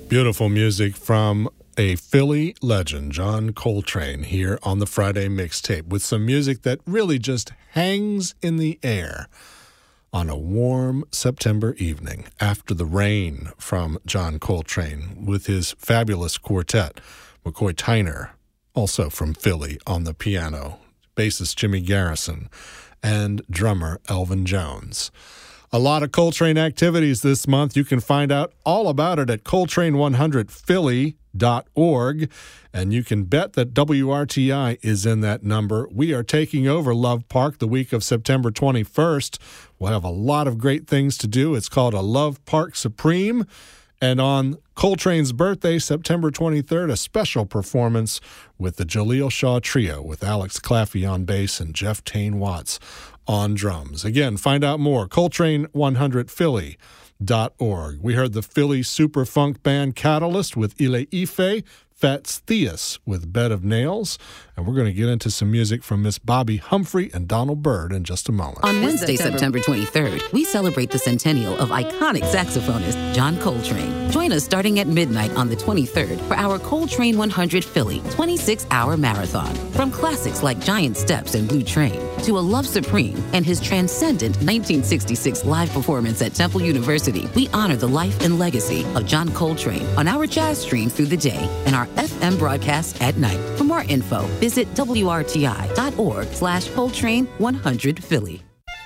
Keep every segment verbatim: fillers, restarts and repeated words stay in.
Beautiful music from a Philly legend, John Coltrane, here on the Friday Mixtape, with some music that really just hangs in the air on a warm September evening after the rain, from John Coltrane with his fabulous quartet. McCoy Tyner, also from Philly, on the piano, bassist Jimmy Garrison, and drummer Elvin Jones. A lot of Coltrane activities this month. You can find out all about it at Coltrane one hundred Philly dot org, and you can bet that W R T I is in that number. We are taking over Love Park the week of September twenty-first. We'll have a lot of great things to do. It's called a Love Park Supreme. And on Coltrane's birthday, September twenty-third, a special performance with the Jaleel Shaw Trio with Alex Claffey on bass and Jeff Tane Watts on drums. Again, find out more, Coltrane one hundred Philly dot org. We heard the Philly super funk band Catalyst with Ile Ife, Fats Theus with Bed of Nails, and we're going to get into some music from Miss Bobby Humphrey and Donald Byrd in just a moment. On Wednesday, September twenty-third, we celebrate the centennial of iconic saxophonist John Coltrane. Join us starting at midnight on the twenty-third for our Coltrane one hundred Philly twenty-six hour marathon. From classics like Giant Steps and Blue Train to A Love Supreme and his transcendent nineteen sixty-six live performance at Temple University, we honor the life and legacy of John Coltrane on our jazz stream through the day and our F M broadcast at night. For more info, visit W R T I dot org slash Coltrane one hundred Philly.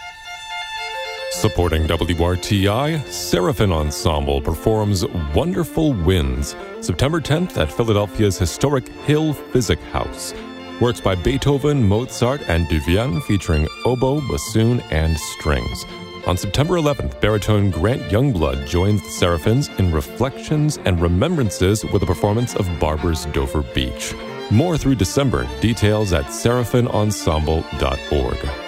Supporting W R T I, Seraphim Ensemble performs Wonderful Winds, September tenth at Philadelphia's historic Hill Physic House. Works by Beethoven, Mozart, and Duvian featuring oboe, bassoon, and strings. On September eleventh, baritone Grant Youngblood joins the Seraphims in Reflections and Remembrances with a performance of Barber's Dover Beach. More through December. Details at seraphim ensemble dot org.